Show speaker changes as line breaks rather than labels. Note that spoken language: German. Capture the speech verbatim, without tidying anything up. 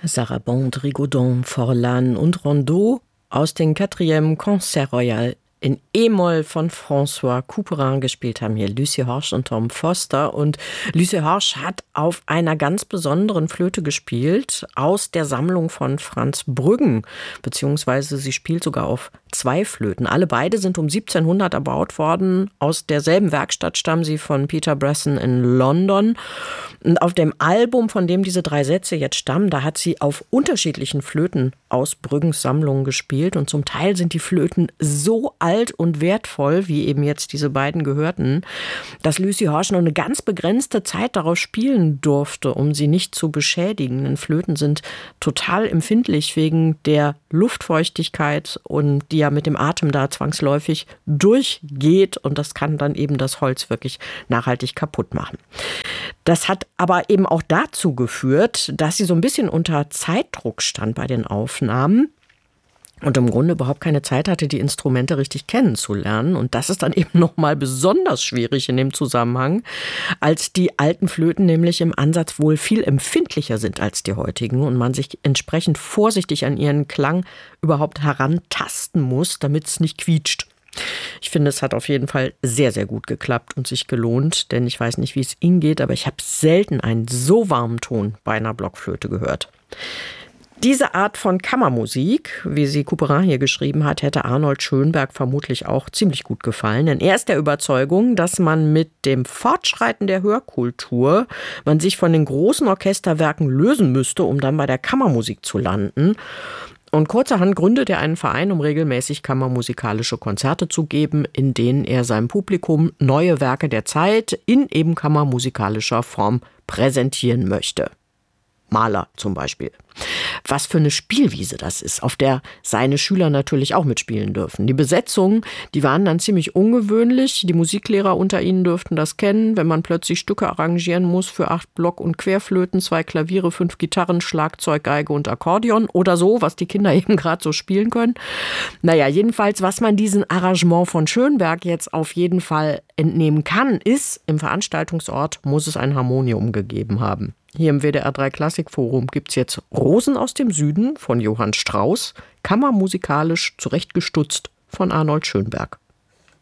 Sarabande, Rigaudon, Forlan und Rondeau aus dem Quatrième Concert Royal in E-Moll von François Couperin gespielt haben hier Lucy Horsch und Tom Foster. Und Lucy Horsch hat auf einer ganz besonderen Flöte gespielt, aus der Sammlung von Franz Brüggen, beziehungsweise sie spielt sogar auf zwei Flöten. Alle beide sind um siebzehnhundert erbaut worden. Aus derselben Werkstatt stammen sie von Peter Bresson in London. Und auf dem Album, von dem diese drei Sätze jetzt stammen, da hat sie auf unterschiedlichen Flöten aus Brüggens Sammlung gespielt. Und zum Teil sind die Flöten so alt und wertvoll, wie eben jetzt diese beiden gehörten, dass Lucy Horsch nur eine ganz begrenzte Zeit darauf spielen durfte, um sie nicht zu beschädigen. Denn Flöten sind total empfindlich wegen der Luftfeuchtigkeit und die ja mit dem Atem da zwangsläufig durchgeht. Und das kann dann eben das Holz wirklich nachhaltig kaputt machen. Das hat aber eben auch dazu geführt, dass sie so ein bisschen unter Zeitdruck stand bei den Aufnahmen und im Grunde überhaupt keine Zeit hatte, die Instrumente richtig kennenzulernen. Und das ist dann eben nochmal besonders schwierig in dem Zusammenhang, als die alten Flöten nämlich im Ansatz wohl viel empfindlicher sind als die heutigen und man sich entsprechend vorsichtig an ihren Klang überhaupt herantasten muss, damit es nicht quietscht. Ich finde, es hat auf jeden Fall sehr, sehr gut geklappt und sich gelohnt, denn ich weiß nicht, wie es Ihnen geht, aber ich habe selten einen so warmen Ton bei einer Blockflöte gehört. Diese Art von Kammermusik, wie sie Couperin hier geschrieben hat, hätte Arnold Schönberg vermutlich auch ziemlich gut gefallen. Denn er ist der Überzeugung, dass man mit dem Fortschreiten der Hörkultur man sich von den großen Orchesterwerken lösen müsste, um dann bei der Kammermusik zu landen. Und kurzerhand gründet er einen Verein, um regelmäßig kammermusikalische Konzerte zu geben, in denen er seinem Publikum neue Werke der Zeit in eben kammermusikalischer Form präsentieren möchte. Mahler zum Beispiel. Was für eine Spielwiese das ist, auf der seine Schüler natürlich auch mitspielen dürfen. Die Besetzungen, die waren dann ziemlich ungewöhnlich. Die Musiklehrer unter ihnen dürften das kennen, wenn man plötzlich Stücke arrangieren muss für acht Block- und Querflöten, zwei Klaviere, fünf Gitarren, Schlagzeug, Geige und Akkordeon oder so, was die Kinder eben gerade so spielen können. Naja, jedenfalls, was man diesem Arrangement von Schönberg jetzt auf jeden Fall entnehmen kann, ist, im Veranstaltungsort muss es ein Harmonium gegeben haben. Hier im W D R drei Klassikforum gibt es jetzt Rosen aus dem Süden von Johann Strauss, kammermusikalisch zurechtgestutzt von Arnold Schönberg.